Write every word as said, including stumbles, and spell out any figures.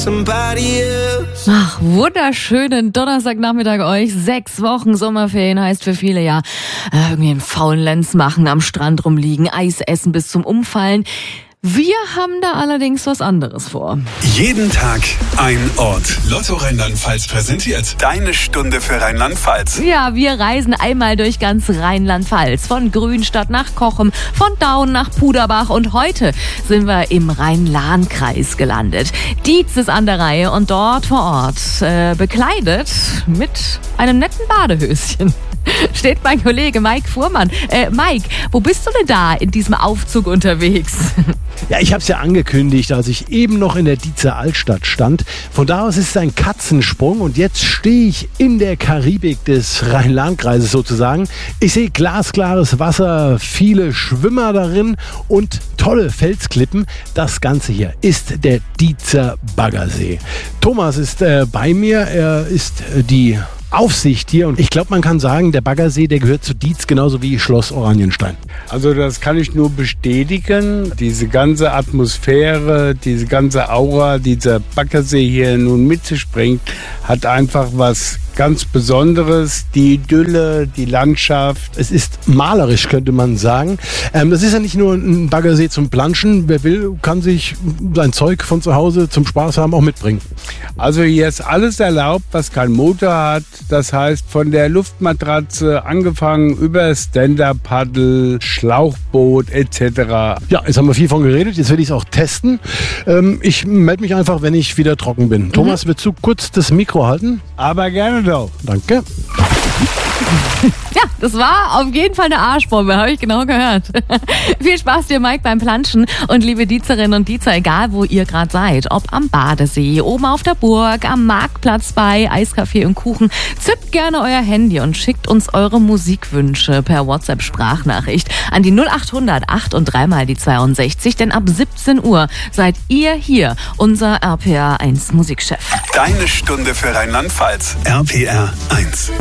Ach, wunderschönen Donnerstagnachmittag euch. Sechs Wochen Sommerferien heißt für viele ja äh, irgendwie einen Faulenz machen, am Strand rumliegen, Eis essen bis zum Umfallen. Wir haben da allerdings was anderes vor. Jeden Tag ein Ort. Lotto Rheinland-Pfalz präsentiert deine Stunde für Rheinland-Pfalz. Ja, wir reisen einmal durch ganz Rheinland-Pfalz. Von Grünstadt nach Cochem, von Daun nach Puderbach. Und heute sind wir im Rhein-Lahn-Kreis gelandet. Dietz ist an der Reihe und dort vor Ort äh, bekleidet mit einem netten Badehöschen steht mein Kollege Mike Fuhrmann. Äh, Mike, wo bist du denn da in diesem Aufzug unterwegs? Ja, ich habe es ja angekündigt, als ich eben noch in der Dietzer Altstadt stand. Von da aus ist es ein Katzensprung und jetzt stehe ich in der Karibik des Rhein-Lahn-Kreises sozusagen. Ich sehe glasklares Wasser, viele Schwimmer darin und tolle Felsklippen. Das Ganze hier ist der Dietzer Baggersee. Thomas ist äh, bei mir, er ist äh, die Aufsicht hier und ich glaube, man kann sagen, der Baggersee, der gehört zu Dietz genauso wie Schloss Oranienstein. Also das kann ich nur bestätigen. Diese ganze Atmosphäre, diese ganze Aura, dieser Baggersee hier nun mit sich bringt, hat einfach was ganz Besonderes, die Idylle, die Landschaft. Es ist malerisch, könnte man sagen. Ähm, das ist ja nicht nur ein Baggersee zum Planschen. Wer will, kann sich sein Zeug von zu Hause zum Spaß haben auch mitbringen. Also hier ist alles erlaubt, was kein Motor hat. Das heißt, von der Luftmatratze angefangen über Stand-Up-Paddle, Schlauchboot et cetera. Ja, jetzt haben wir viel von geredet. Jetzt werde ich es auch testen. Ähm, ich melde mich einfach, wenn ich wieder trocken bin. Mhm. Thomas, willst du kurz das Mikro halten? Aber gerne doch. Danke. Ja, das war auf jeden Fall eine Arschbombe, habe ich genau gehört. Viel Spaß dir, Mike, beim Planschen. Und liebe Dietzerinnen und Dietzer, egal wo ihr gerade seid, ob am Badesee, oben auf der Burg, am Marktplatz bei Eiskaffee und Kuchen, zückt gerne euer Handy und schickt uns eure Musikwünsche per WhatsApp-Sprachnachricht an die null acht hundert acht und dreimal die zweiundsechzig, denn ab siebzehn Uhr seid ihr hier, unser R P R eins Musikchef. Deine Stunde für Rheinland-Pfalz. R P R eins.